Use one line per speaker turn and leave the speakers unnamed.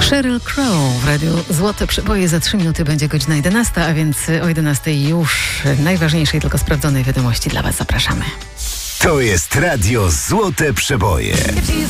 Sheryl Crow w radiu Złote Przeboje. Za 3 minuty będzie godzina 11, a więc o 11 już najważniejszej, tylko sprawdzonej wiadomości dla Was zapraszamy.
To jest radio Złote Przeboje.